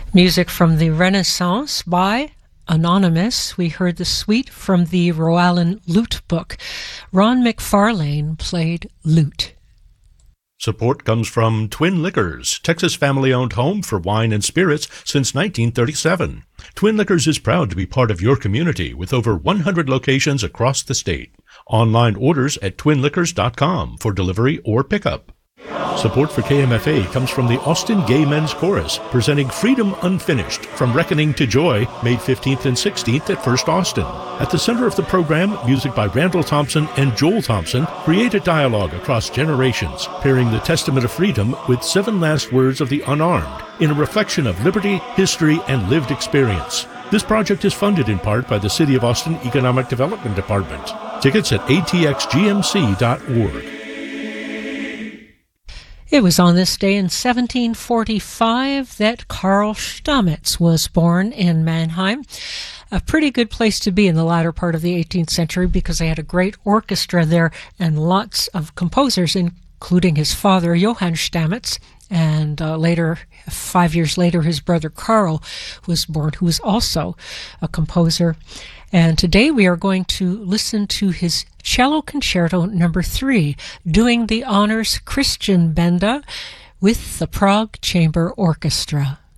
Music from the Renaissance by Anonymous. We heard the suite from the Roalyn Lute book. Ron McFarlane played lute. Support comes from Twin Liquors, Texas family-owned home for wine and spirits since 1937. Twin Liquors is proud to be part of your community with over 100 locations across the state. Online orders at twinliquors.com for delivery or pickup. Support for KMFA comes from the Austin Gay Men's Chorus, presenting Freedom Unfinished, From Reckoning to Joy, May 15th and 16th at First Austin. At the center of the program, music by Randall Thompson and Joel Thompson create a dialogue across generations, pairing the Testament of Freedom with 7 last words of the unarmed, in a reflection of liberty, history, and lived experience. This project is funded in part by the City of Austin Economic Development Department. Tickets at atxgmc.org. It was on this day in 1745 that Karl Stamitz was born in Mannheim. A pretty good place to be in the latter part of the 18th century because they had a great orchestra there and lots of composers, including his father, Johann Stamitz, and later, 5 years later, his brother Karl was born, who was also a composer. And today we are going to listen to his Cello Concerto No. 3, doing the honors Christian Benda with the Prague Chamber Orchestra.